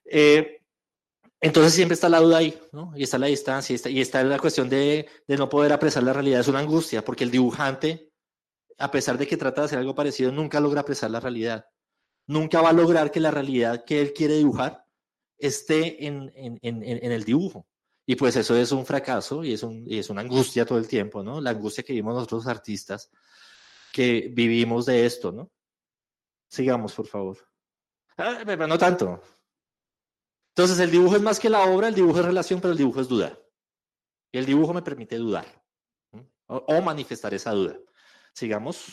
Entonces siempre está la duda ahí, ¿no? Y está la distancia, y está la cuestión de no poder apreciar la realidad. Es una angustia, porque el dibujante, a pesar de que trata de hacer algo parecido, nunca logra apreciar la realidad. Nunca va a lograr que la realidad que él quiere dibujar esté en el dibujo. Y pues eso es un fracaso y es una angustia todo el tiempo, ¿no? La angustia que vivimos nosotros artistas, que vivimos de esto, ¿no? Sigamos, por favor. Pero no tanto. Entonces, el dibujo es más que la obra, el dibujo es relación, pero el dibujo es duda. Y el dibujo me permite dudar, ¿no? O manifestar esa duda. Sigamos.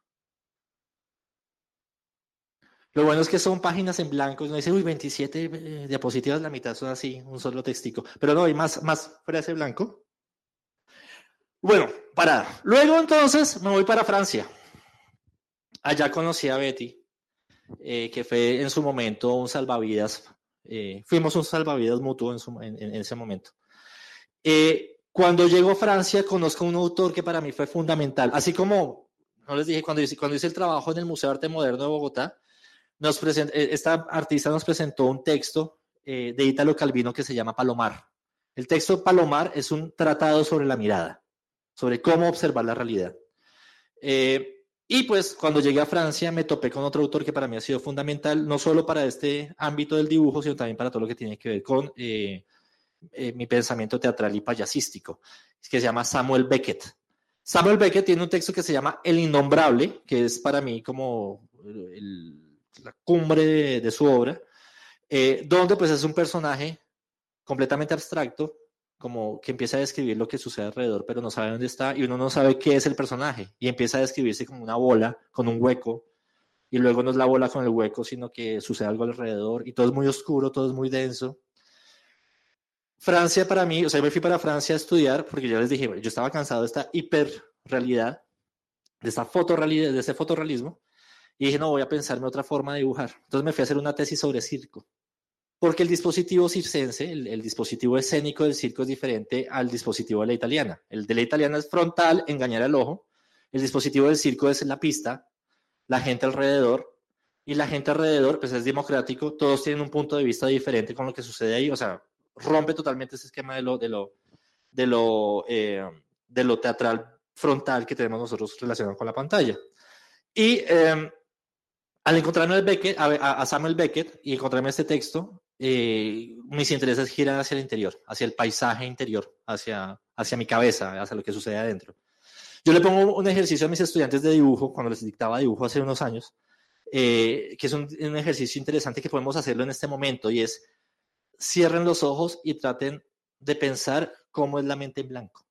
Lo bueno es que son páginas en blanco. No dice, 27 diapositivas, la mitad son así, un solo textico. Pero no, hay más frase blanco. Bueno, parada. Luego, entonces, me voy para Francia. Allá conocí a Betty, que fue en su momento un salvavidas. Fuimos un salvavidas mutuo en ese momento. Cuando llego a Francia, conozco a un autor que para mí fue fundamental. Así como, no les dije, cuando hice el trabajo en el Museo de Arte Moderno de Bogotá, esta artista nos presentó un texto de Italo Calvino que se llama Palomar. El texto Palomar es un tratado sobre la mirada, sobre cómo observar la realidad. Y pues cuando llegué a Francia me topé con otro autor que para mí ha sido fundamental, no solo para este ámbito del dibujo, sino también para todo lo que tiene que ver con mi pensamiento teatral y payasístico, que se llama Samuel Beckett. Samuel Beckett tiene un texto que se llama El Innombrable, que es para mí como la cumbre de su obra, donde pues es un personaje completamente abstracto, como que empieza a describir lo que sucede alrededor, pero no sabe dónde está, y uno no sabe qué es el personaje, y empieza a describirse como una bola con un hueco, y luego no es la bola con el hueco, sino que sucede algo alrededor, y todo es muy oscuro, todo es muy denso. Francia para mí, o sea, yo me fui para Francia a estudiar, porque ya les dije, yo estaba cansado de esta hiperrealidad, de esta fotorrealidad, de ese fotorrealismo, y dije, no, voy a pensarme otra forma de dibujar. Entonces me fui a hacer una tesis sobre circo. Porque el dispositivo circense, el dispositivo escénico del circo es diferente al dispositivo de la italiana. El de la italiana es frontal, engañar al ojo. El dispositivo del circo es la pista, la gente alrededor. Y la gente alrededor, pues es democrático. Todos tienen un punto de vista diferente con lo que sucede ahí. O sea, rompe totalmente ese esquema de lo teatral frontal que tenemos nosotros relacionado con la pantalla. Y al encontrarme a Samuel Beckett y encontrarme este texto, mis intereses giran hacia el interior, hacia el paisaje interior, hacia mi cabeza, hacia lo que sucede adentro. Yo le pongo un ejercicio a mis estudiantes de dibujo, cuando les dictaba dibujo hace unos años, que es un ejercicio interesante que podemos hacerlo en este momento, y es, cierren los ojos y traten de pensar cómo es la mente en blanco.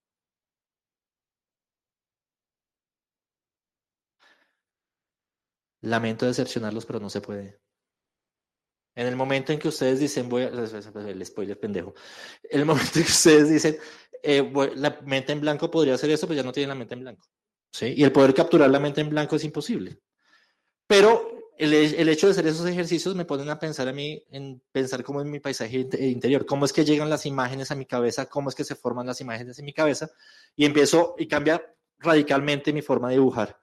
Lamento decepcionarlos, pero no se puede. En el momento en que ustedes dicen, el spoiler pendejo, en el momento en que ustedes dicen, la mente en blanco podría hacer eso, pues ya no tienen la mente en blanco, ¿sí? Y el poder capturar la mente en blanco es imposible. Pero el hecho de hacer esos ejercicios me ponen a pensar a mí, en pensar cómo es mi paisaje interior, cómo es que llegan las imágenes a mi cabeza, cómo es que se forman las imágenes en mi cabeza, y cambia radicalmente mi forma de dibujar.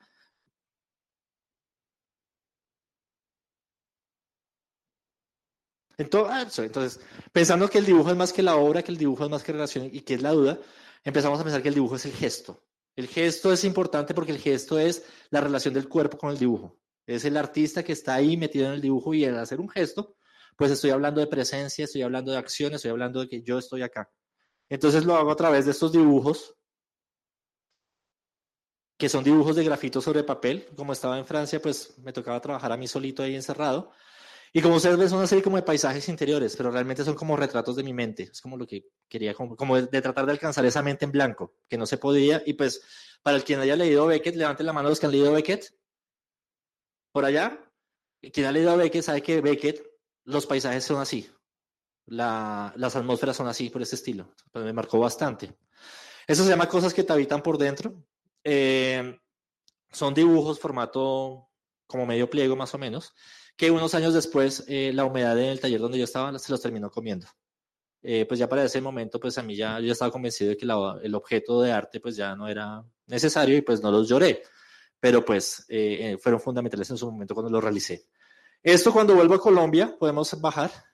Entonces, pensando que el dibujo es más que la obra, que el dibujo es más que relación y que es la duda, empezamos a pensar que el dibujo es el gesto. El gesto es importante porque el gesto es la relación del cuerpo con el dibujo. Es el artista que está ahí metido en el dibujo, y al hacer un gesto, pues estoy hablando de presencia, estoy hablando de acción, estoy hablando de que yo estoy acá. Entonces lo hago a través de estos dibujos, que son dibujos de grafito sobre papel. Como estaba en Francia, pues me tocaba trabajar a mí solito ahí encerrado. Y como ustedes ven, son una serie como de paisajes interiores, pero realmente son como retratos de mi mente. Es como lo que quería, como de tratar de alcanzar esa mente en blanco, que no se podía. Y pues, para el quien haya leído Beckett, levanten la mano los que han leído Beckett. Por allá, quien ha leído Beckett sabe que Beckett, los paisajes son así. Las atmósferas son así, por ese estilo. Pues me marcó bastante. Eso se llama cosas que te habitan por dentro. Son dibujos formato como medio pliego más o menos, que unos años después la humedad en el taller donde yo estaba se los terminó comiendo. Pues ya para ese momento, pues a mí yo ya estaba convencido de que el objeto de arte pues ya no era necesario, y pues no los lloré, pero pues fueron fundamentales en su momento cuando lo realicé. Esto, cuando vuelvo a Colombia, podemos bajar.